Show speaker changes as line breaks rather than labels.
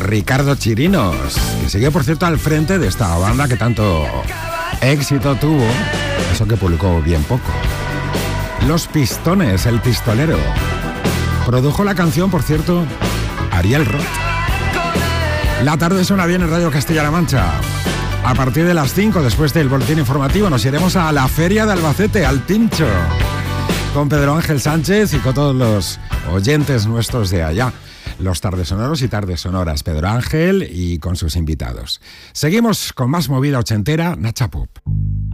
Ricardo Chirinos, que sigue, por cierto, al frente de esta banda que tanto éxito tuvo, eso que publicó bien poco. Los Pistones, el pistolero. Produjo la canción, por cierto, Ariel Roth. La tarde suena bien en Radio Castilla-La Mancha. A partir de las 5, después del boletín informativo, nos iremos a la Feria de Albacete, al Pincho, con Pedro Ángel Sánchez y con todos los oyentes nuestros de allá. Los tardesoneros y tardes sonoras, Pedro Ángel y con sus invitados. Seguimos con más movida ochentera, Nacha Pop.